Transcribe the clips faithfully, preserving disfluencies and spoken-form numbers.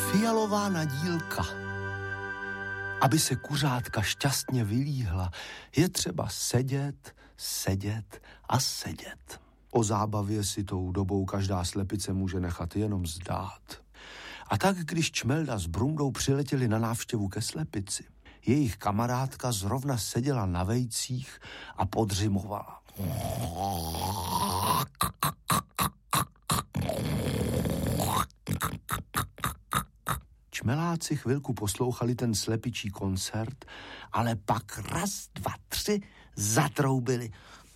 Fialová nadílka. Aby se kuřátka šťastně vylíhla, je třeba sedět, sedět a sedět. O zábavě si tou dobou každá slepice může nechat jenom zdát. A tak, když Čmelda s Brundou přiletěli na návštěvu ke slepici, jejich kamarádka zrovna seděla na vejcích a podřimovala. Čmeláci chvilku poslouchali ten slepičí koncert, ale pak raz, dva, tři zatroubili.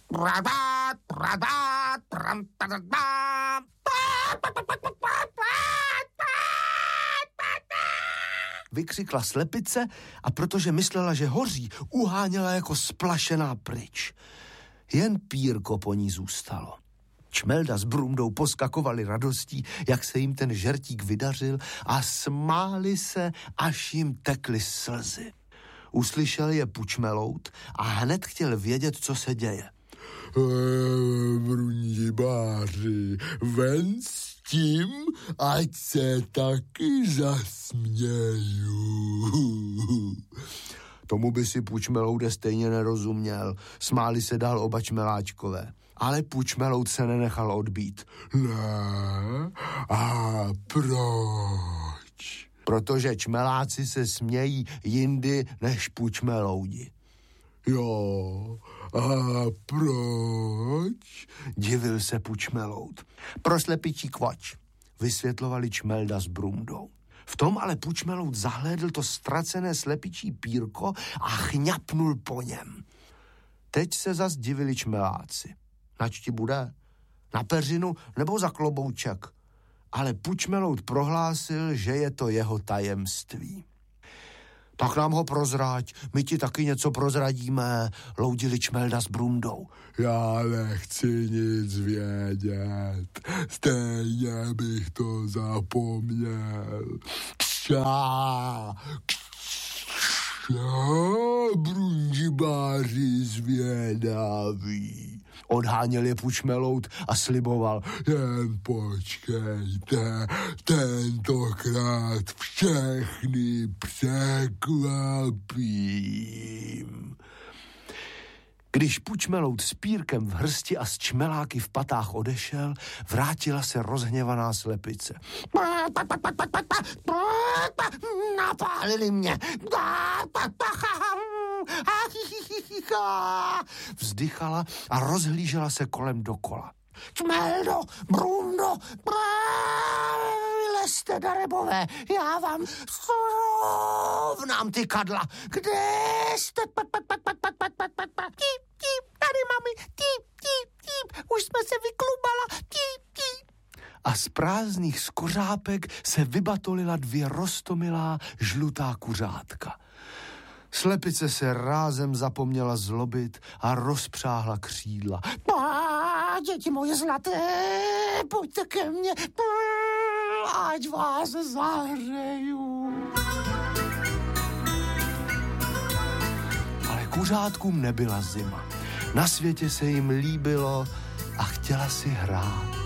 Vykřikla slepice a protože myslela, že hoří, uháněla jako splašená pryč. Jen pírko po ní zůstalo. Čmelda s Brundou poskakovali radostí, jak se jim ten žertík vydařil a smáli se, až jim tekly slzy. Uslyšel je Pučmelout a hned chtěl vědět, co se děje. Brundibáři, ven s tím, ať se taky zasměju. Tomu by si Pučmeloude stejně nerozuměl. Smáli se dál oba čmeláčkové. Ale Pučmelout se nenechal odbít. Ne? A proč? Protože čmeláci se smějí jindy než Pučmeloudi. Jo, a proč? Divil se Pučmelout. Pro slepičí kvač, vysvětlovali Čmelda s Brundou. V tom ale Pučmelout zahlédl to ztracené slepičí pírko a chňapnul po něm. Teď se zas divili čmeláci. Nač ti bude? Na peřinu nebo za klobouček? Ale Pučmelout prohlásil, že je to jeho tajemství. Tak nám ho prozrať, my ti taky něco prozradíme, loudili Čmelda s Brundou. Já nechci nic vědět, stejně bych to zapomněl. Kša, kša, Brundibáři zvědaví. Odháněl je Pučmelout a sliboval. Jen počkejte, tentokrát všechny překvapím. Když Pučmelout s pírkem v hrsti a s čmeláky v patách odešel, vrátila se rozhněvaná slepice. Napálili mě. Vzdychala a rozhlížela se kolem dokola. Čmeldo, Brundo, lezte, darebové, já vám srovnám ty kadla. Kde jste? Típ, típ, tady mami, típ, típ, típ, už jsme se vyklubala, típ, típ. A z prázdných skořápek se vybatolila dvě roztomilá žlutá kuřátka. Slepice se rázem zapomněla zlobit a rozpřáhla křídla. Pá, děti moje zlaté, pojďte ke mně, pá, ať vás zahřeju. Ale kuřátkům nebyla zima. Na světě se jim líbilo a chtěla si hrát.